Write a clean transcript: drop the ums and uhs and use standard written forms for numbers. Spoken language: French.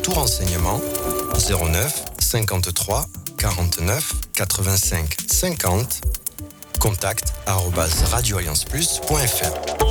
tout renseignement 09 53 49 85 50 contact@radioallianceplus.fr.